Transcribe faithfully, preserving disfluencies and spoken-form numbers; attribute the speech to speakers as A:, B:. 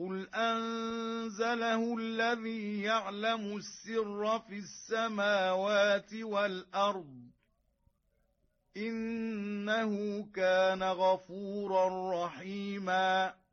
A: قُلْ أَنزَلَهُ الَّذِي يَعْلَمُ السِّرَّ فِي السَّمَاوَاتِ وَالْأَرْضِ إِنَّهُ كَانَ غَفُورًا رَّحِيمًا